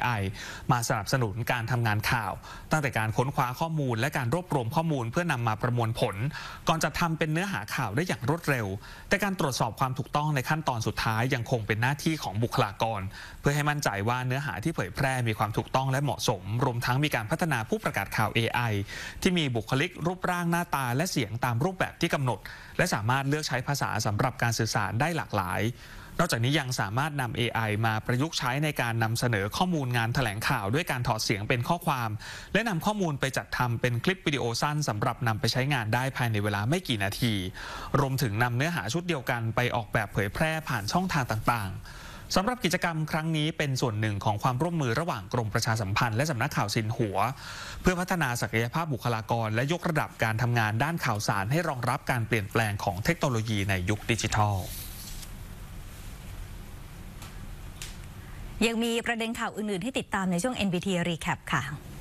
AI มาสนับสนุนการทำงานข่าวตั้งแต่การค้นคว้าข้อมูลและการรวบรวมข้อมูลเพื่อนำมาประมวลผลก่อนจะทำเป็นเนื้อหาข่าวได้อย่างรวดเร็วแต่การตรวจสอบความถูกต้องในขั้นตอนสุดท้ายยังคงเป็นหน้าที่ของบุคลากรเพื่อให้มั่นใจว่าเนื้อหาที่เผยแพร่มีความถูกต้องและเหมาะสมรวมทั้งมีการพัฒนาผู้ประกาศข่าว AI ที่มีบุคลิกรูปร่างหน้าตาและเสียงตามรูปแบบที่กำหนดและสามารถเลือกใช้ภาษาสำหรับการสื่อสารได้หลากหลายนอกจากนี้ยังสามารถนำ AI มาประยุกต์ใช้ในการนำเสนอข้อมูลงานแถลงข่าวด้วยการถอดเสียงเป็นข้อความและนำข้อมูลไปจัดทำเป็นคลิปวิดีโอสั้นสำหรับนำไปใช้งานได้ภายในเวลาไม่กี่นาทีรวมถึงนำเนื้อหาชุดเดียวกันไปออกแบบเผยแพร่ผ่านช่องทางต่างๆสำหรับกิจกรรมครั้งนี้เป็นส่วนหนึ่งของความร่วมมือระหว่างกรมประชาสัมพันธ์และสำนักข่าวซินหัวเพื่อพัฒนาศักยภาพบุคลากรและยกระดับการทำงานด้านข่าวสารให้รองรับการเปลี่ยนแปลงของเทคโนโลยีในยุคดิจิทัลยังมีประเด็นข่าวอื่นๆให้ติดตามในช่วง NBT Recap ค่ะ